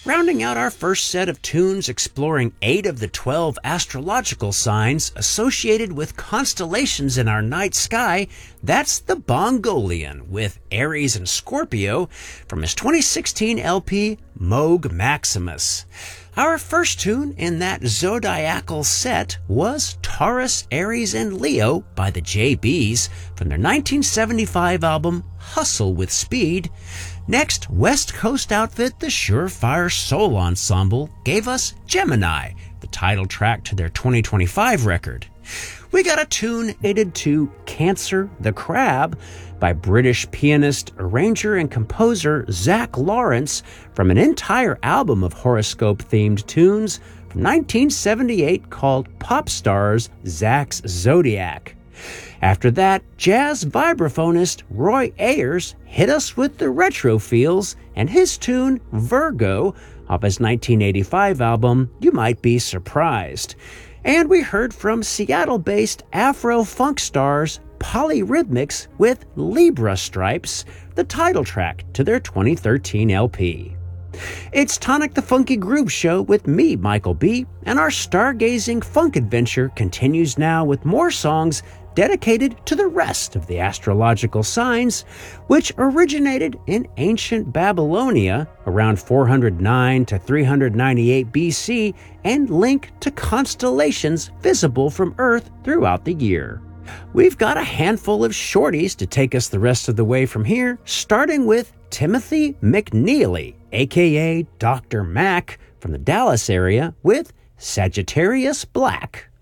Rounding out our first set of tunes exploring 8 of the 12 astrological signs associated with constellations in our night sky, that's the Bongolian with Aries and Scorpio from his 2016 LP Moog Maximus. Our first tune in that zodiacal set was Taurus, Aries, and Leo by the JBs from their 1975 album Hustle with Speed. Next, West Coast outfit the Surefire Soul Ensemble gave us Gemini, the title track to their 2025 record. We got a tune dated to Cancer the Crab by British pianist, arranger, and composer Zach Lawrence from an entire album of horoscope-themed tunes from 1978 called Pop Stars Zach's Zodiac. After that, jazz vibraphonist Roy Ayers hit us with the retro feels and his tune Virgo off his 1985 album You Might Be Surprised. And we heard from Seattle-based Afro-funk stars Polyrhythmics with Libra Stripes, the title track to their 2013 LP. It's Tonic the Funky Groove Show with me, Michael B., and our stargazing funk adventure continues now with more songs dedicated to the rest of the astrological signs, which originated in ancient Babylonia around 409 to 398 BC and link to constellations visible from Earth throughout the year. We've got a handful of shorties to take us the rest of the way from here, starting with Timothy McNeely, aka Dr. Mac, from the Dallas area with Sagittarius Black.